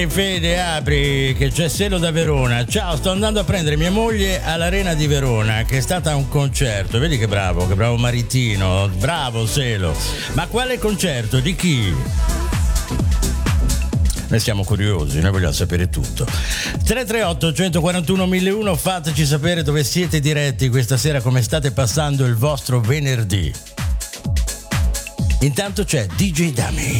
Fede, apri che c'è Selo da Verona. Ciao, sto andando a prendere mia moglie all'Arena di Verona, che è stata a un concerto. Vedi che bravo Maritino. Bravo Selo. Ma quale concerto? Di chi? Noi siamo curiosi, noi vogliamo sapere tutto. 338 141 1001, fateci sapere dove siete diretti questa sera, come state passando il vostro venerdì. Intanto c'è DJ Dummy.